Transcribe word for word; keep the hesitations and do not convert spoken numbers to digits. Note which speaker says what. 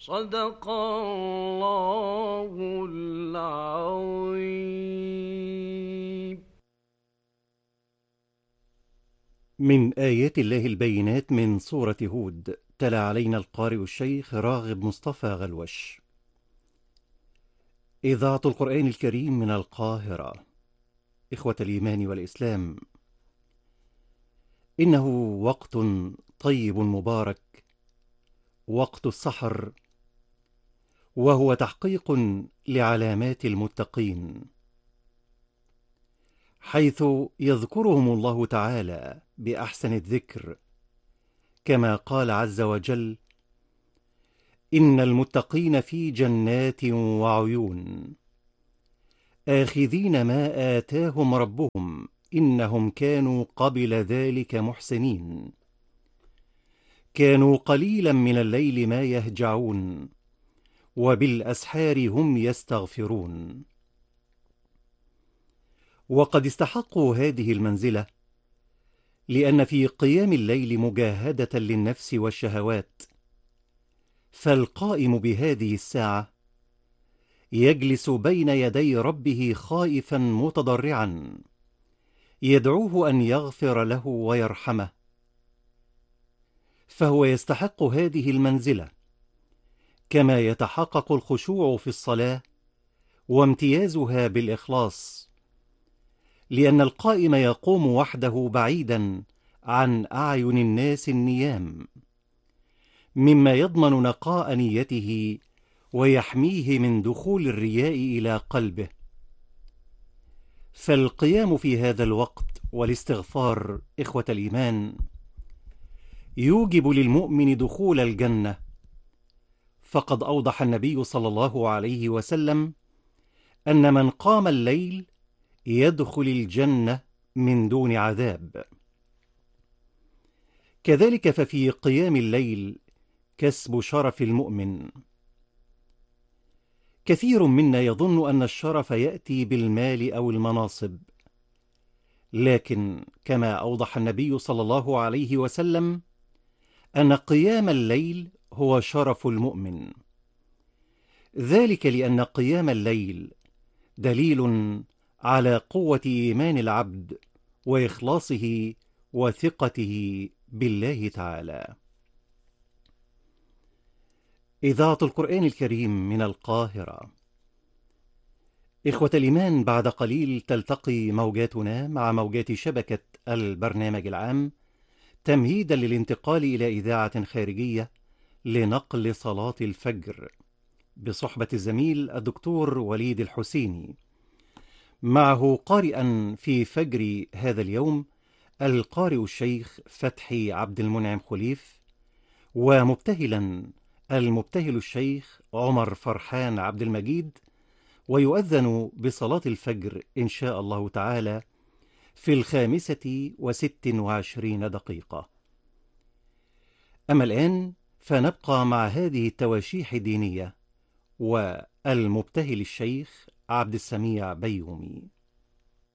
Speaker 1: صدق الله العظيم.
Speaker 2: من آيات الله البينات من سورة هود. تلا علينا القارئ الشيخ راغب مصطفى غلوش. إذاعة القرآن الكريم من القاهرة. إخوة الإيمان والإسلام، إنه وقت طيب مبارك، وقت السحر، وهو تحقيق لعلامات المتقين، حيث يذكرهم الله تعالى بأحسن الذكر، كما قال عز وجل: إن المتقين في جنات وعيون آخذين ما آتاهم ربهم إنهم كانوا قبل ذلك محسنين، كانوا قليلا من الليل ما يهجعون وبالأسحار هم يستغفرون. وقد استحقوا هذه المنزلة لأن في قيام الليل مجاهدة للنفس والشهوات، فالقائم بهذه الساعة يجلس بين يدي ربه خائفا متضرعا، يدعوه أن يغفر له ويرحمه، فهو يستحق هذه المنزلة، كما يتحقق الخشوع في الصلاة وامتيازها بالإخلاص، لأن القائم يقوم وحده بعيدا عن أعين الناس النيام، مما يضمن نقاء نيته ويحميه من دخول الرياء إلى قلبه. فالقيام في هذا الوقت والاستغفار، إخوة الإيمان، يوجب للمؤمن دخول الجنة، فقد أوضح النبي صلى الله عليه وسلم أن من قام الليل يدخل الجنة من دون عذاب. كذلك ففي قيام الليل كسب شرف المؤمن. كثير منا يظن أن الشرف يأتي بالمال أو المناصب، لكن كما أوضح النبي صلى الله عليه وسلم أن قيام الليل هو شرف المؤمن، ذلك لأن قيام الليل دليل على قوة إيمان العبد وإخلاصه وثقته بالله تعالى. إذاعة القرآن الكريم من القاهرة. إخوة الإيمان، بعد قليل تلتقي موجاتنا مع موجات شبكة البرنامج العام، تمهيدا للانتقال إلى إذاعة خارجية لنقل صلاة الفجر، بصحبة الزميل الدكتور وليد الحسيني، معه قارئا في فجر هذا اليوم القارئ الشيخ فتحي عبد المنعم خليف، ومبتهلا المبتهل الشيخ عمر فرحان عبد المجيد، ويؤذن بصلاة الفجر إن شاء الله تعالى في الخامسة وست وعشرين دقيقة. أما الآن فنبقى مع هذه التواشيح الدينية والمبتهل الشيخ عبد السميع بيومي.